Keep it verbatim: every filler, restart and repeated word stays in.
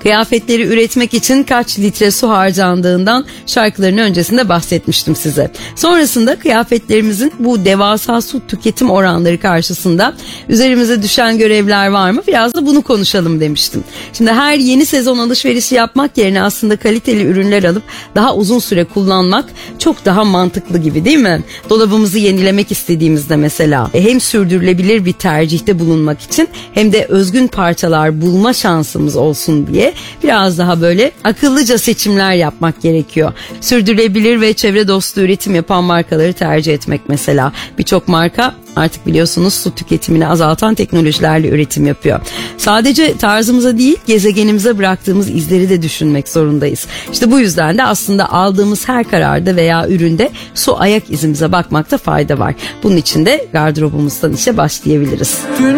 Kıyafetleri üretmek için kaç litre su harcandığından şarkıların öncesinde bahsetmiştim size. Sonrasında kıyafetlerimizin bu devasa su tüketim oranları karşısında üzerimize düşen görevler var mı? Biraz da bunu konuşalım demiştim. Şimdi her yeni sezon alışverişi yapmak yerine aslında kaliteli ürünler alıp daha uzun süre kullanmak çok daha mantıklı gibi, değil mi? Dolabımızı yenilemek istediğimizde mesela hem sürdürülebilir bir tercihte bulunmak için hem de özgün parçalar bulma şansımız olsun diye biraz daha böyle akıllıca seçimler yapmak gerekiyor. Sürdürülebilir ve çevre dostu üretim yapan markaları tercih etmek mesela. Birçok marka artık biliyorsunuz su tüketimini azaltan teknolojilerle üretim yapıyor. Sadece tarzımıza değil, gezegenimize bıraktığımız izleri de düşünmek zorundayız. İşte bu yüzden de aslında aldığımız her kararda veya üründe su ayak izimize bakmakta fayda var. Bunun için de gardırobumuzdan işe başlayabiliriz.